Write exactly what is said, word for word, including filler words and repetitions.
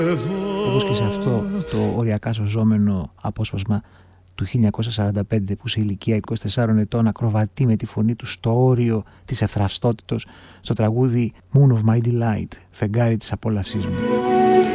Όπως και σε αυτό το οριακά σωζόμενο απόσπασμα του χίλια εννιακόσια σαράντα πέντε, που σε ηλικία είκοσι τεσσάρων ετών ακροβατεί με τη φωνή του στο όριο της ευθραυστότητος στο τραγούδι Moon of My Delight, φεγγάρι της απόλαυσής μου.